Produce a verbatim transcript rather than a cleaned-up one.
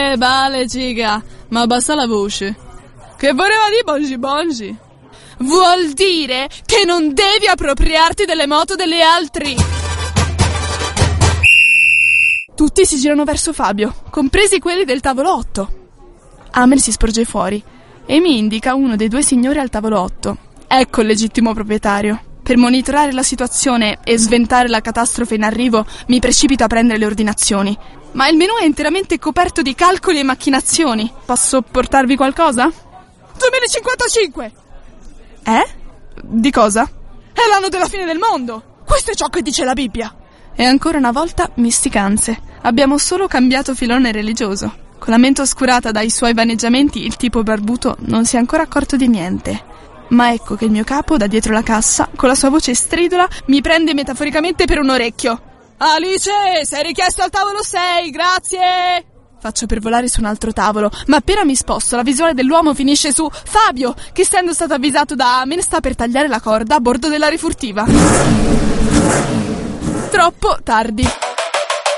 Che vale, ciga, ma abbassa la voce. Che voleva dire bongi bongi? Vuol dire che non devi appropriarti delle moto delle altri. Tutti si girano verso Fabio, compresi quelli del tavolo otto. Amel si sporge fuori e mi indica uno dei due signori al tavolo otto. Ecco il legittimo proprietario. Per monitorare la situazione e sventare la catastrofe in arrivo, mi precipito a prendere le ordinazioni. Ma il menù è interamente coperto di calcoli e macchinazioni. Posso portarvi qualcosa? duemilacinquantacinque! Eh? Di cosa? È l'anno della fine del mondo! Questo è ciò che dice la Bibbia! E ancora una volta misticanze. Abbiamo solo cambiato filone religioso. Con la mente oscurata dai suoi vaneggiamenti, il tipo barbuto non si è ancora accorto di niente. Ma ecco che il mio capo, da dietro la cassa, con la sua voce stridula, mi prende metaforicamente per un orecchio. Alice, sei richiesto al tavolo sei, grazie! Faccio per volare su un altro tavolo, ma appena mi sposto, la visuale dell'uomo finisce su Fabio, che essendo stato avvisato da Amen sta per tagliare la corda a bordo della rifurtiva. Troppo tardi.